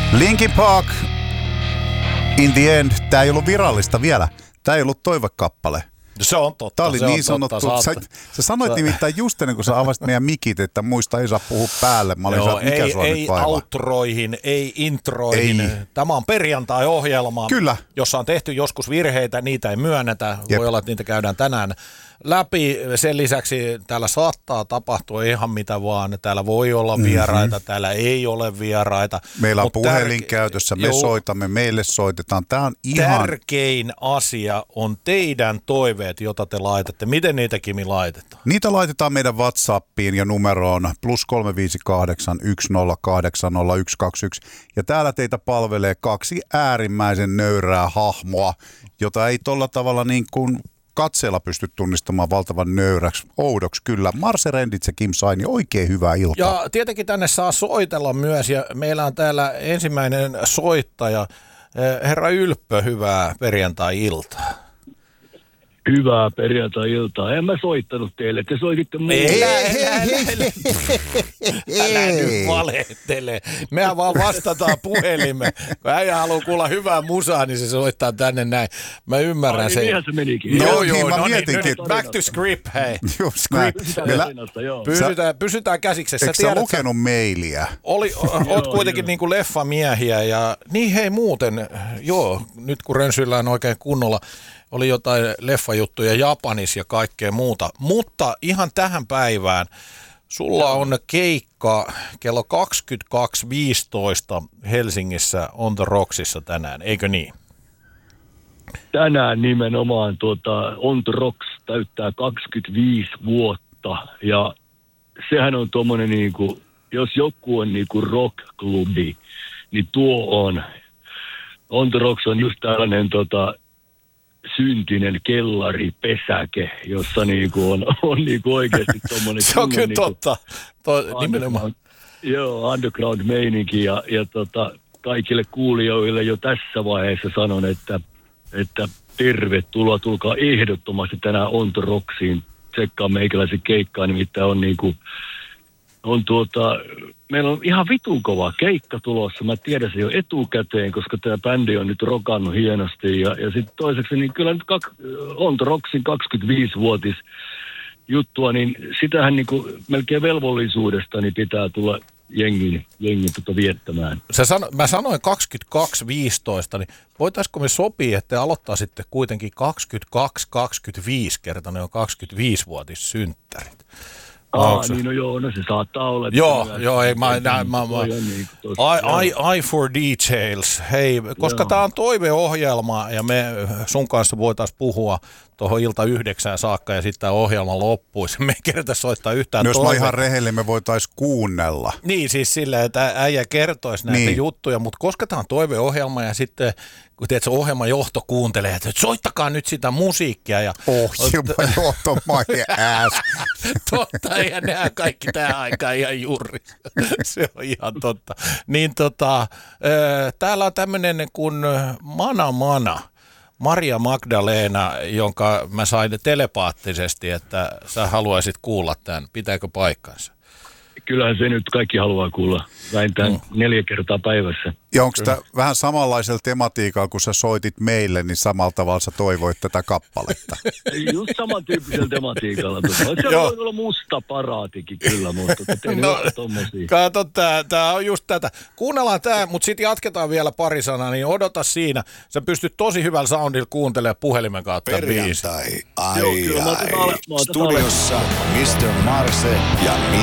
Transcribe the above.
Linkin Park, In the End. Tää ei ollut virallista vielä. Tää ei ollut toivekappale. Se on totta. Tää oli niin sanottu. Sä sanoit nimittäin just ennen kuin sä avasit meidän mikit, että muista ei saa puhua päälle. Mä olin joo, mikä sua ei nyt vaivaa? outroihin, ei introihin. Ei. Tämä on perjantai-ohjelma, Kyllä. jossa on tehty joskus virheitä, niitä ei myönnetä. Jep. Voi olla, että niitä käydään tänään läpi. Sen lisäksi täällä saattaa tapahtua ihan mitä vaan. Täällä voi olla vieraita, täällä ei ole vieraita. Meillä on puhelin käytössä, me soitamme, meille soitetaan. Tää on ihan... Tärkein asia on teidän toiveet, jota te laitatte. Miten niitä, Kimi, laitetaan? Niitä laitetaan meidän WhatsAppiin ja numeroon +358 108 0121. Ja täällä teitä palvelee 2 äärimmäisen nöyrää hahmoa, jota ei tolla tavalla niin kuin katseella pysty tunnistamaan valtavan nöyräksi. Oudoksi kyllä. Marse Renditse, Kim Saini, oikein hyvää iltaa. Ja tietenkin tänne saa soitella myös, ja meillä on täällä ensimmäinen soittaja. Herra Ylppö, hyvää perjantai-iltaa. Hyvää perjantai-iltaa. En mä soittanut teille, te soititte mulle. Älä nyt valehtele. Mehän vaan vastataan puhelimeen. Kun äijä haluaa kuulla hyvää musaa, niin se soittaa tänne näin. Mä ymmärrän sen. Niinhän se menikin. Joo, mä mietinkin. Back to script, hei. Just näin. Pysytään käsiksessä. Eikö sä lukenut mailia? Oot kuitenkin niin kuin leffamiehiä ja niin hei muuten, joo, nyt kun rönsyillään oikein kunnolla, oli jotain leffajuttuja Japanissa ja kaikkea muuta, mutta ihan tähän päivään sulla on keikka kello 22.15 Helsingissä On The Rocksissa tänään, eikö niin? Tänään nimenomaan On The Rocks täyttää 25 vuotta ja sehän on tommonen niinku, jos joku on niinku rock-klubi, niin tuo on. On The Rocks on just tällainen syntinen kellaripesäke, jossa niinku on niinku oikeasti tommonen... Se on kyllä niinku totta. Nimenomaan. Joo, underground-meininki ja kaikille kuulijoille jo tässä vaiheessa sanon, että tervetuloa, tulkaa ehdottomasti tänään On The Rocksiin. Tsekkaa meikäläisen keikkaa, nimittäin on niinku... meillä on ihan vitun kova keikka tulossa. Mä tiedän se jo etukäteen, koska tämä bändi on nyt rokannut hienosti. Ja sitten toiseksi, niin kyllä nyt On The Rocksin 25-vuotis juttua, niin sitähän niinku melkein velvollisuudesta niin pitää tulla jengin viettämään. Mä sanoin 22.15, niin voitaisiko me sopia, että aloittaa sitten kuitenkin 22.25 kertaa, ne on 25-vuotis synttärit. Niin no se saattaa olla. Joo, ei I for details. Hei, koska tää on toiveohjelma ja me sun kanssa voitaisiin puhua tuohon ilta 9 saakka ja sitten tämä ohjelma loppuisi. Me ei kerätä soittaa yhtään jos mä ihan rehellinen, me voitaisiin kuunnella. Niin, siis silleen, että äijä kertoisi näitä juttuja, mutta koska tämä on toiveohjelma ja sitten kun teet se ohjelman johto kuuntelee, että soittakaa nyt sitä musiikkia. Ja ohjelman johto, my ass. Totta, eihän nehän kaikki tähän aikaan ihan juuri. Se on ihan totta. Niin täällä on tämmöinen kuin Mana. Maria Magdalena, jonka mä sain telepaattisesti, että sä haluaisit kuulla tämän. Pitääkö paikkansa? Kyllähän se nyt kaikki haluaa kuulla vähintään 4 kertaa päivässä. Ja onko tämä vähän samanlaisella tematiikalla, kun sä soitit meille, niin samalla tavalla sä toivoit tätä kappaletta? Just samantyyppisellä tematiikalla. Se voi olla musta paraatikin kyllä, mutta tein tommosia. Kato, tää on just tätä. Kuunnellaan tää, mutta sitten jatketaan vielä pari sanaa, niin odota siinä. Sä pystyt tosi hyvällä soundilla kuuntelemaan puhelimen kautta biisin. Perjantai, ai. Studiossa Mr. Marse ja